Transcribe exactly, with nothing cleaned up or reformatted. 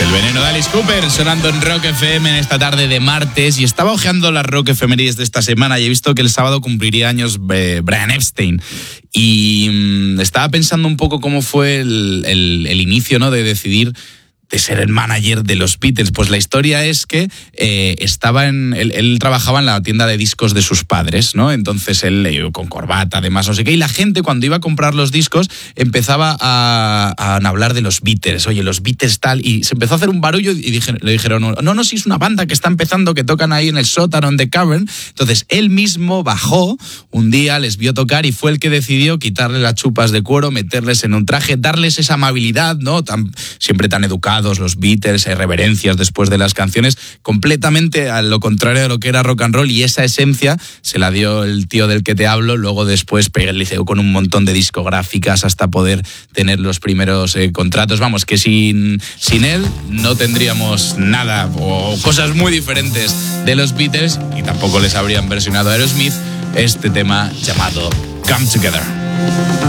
El veneno de Alice Cooper sonando en Rock F M en esta tarde de martes, y estaba hojeando las Rock Efemérides de esta semana y he visto que el sábado cumpliría años eh, Brian Epstein, y mmm, estaba pensando un poco cómo fue el, el, el inicio, ¿no?, de decidir de ser el manager de los Beatles. Pues la historia es que eh, estaba en él, él trabajaba en la tienda de discos de sus padres, ¿no? Entonces él eh, con corbata, además, no sé qué, y la gente cuando iba a comprar los discos empezaba a, a hablar de los Beatles. Oye, los Beatles tal, y se empezó a hacer un barullo y dije, le dijeron, no, no, sí, es una banda que está empezando, que tocan ahí en el sótano, en The Cavern. Entonces él mismo bajó un día, les vio tocar y fue el que decidió quitarle las chupas de cuero, meterles en un traje, darles esa amabilidad, ¿no? Tan, siempre tan educado los Beatles, hay reverencias después de las canciones, completamente a lo contrario de lo que era rock and roll, y esa esencia se la dio el tío del que te hablo. Luego después perliceó con un montón de discográficas hasta poder tener los primeros eh, contratos. Vamos, que sin, sin él no tendríamos nada o cosas muy diferentes de los Beatles, y tampoco les habrían versionado a Aerosmith este tema llamado Come Together.